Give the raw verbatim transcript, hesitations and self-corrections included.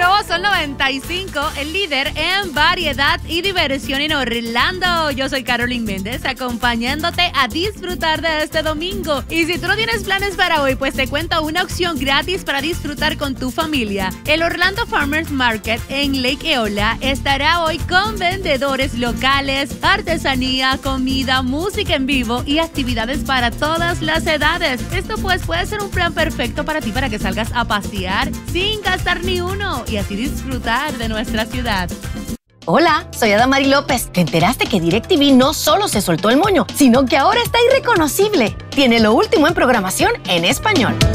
nuevo Sol noventa y cinco, el líder en variedad y diversión en Orlando. Yo soy Carolyn Méndez, acompañándote a disfrutar de este domingo. Y si tú no tienes planes para hoy, pues te cuento una opción gratis para disfrutar con tu familia. El Orlando Farmers Market en Lake Eola estará hoy con vendedores locales, artesanía, comida, música en vivo y actividades para todas las edades. Esto pues puede ser un plan perfecto para ti, para que salgas a pasear sin gastar ni uno y así disfrutar de nuestra ciudad. Hola, soy Adamari López. ¿Te enteraste que DirecTV no solo se soltó el moño, sino que ahora está irreconocible? Tiene lo último en programación en español.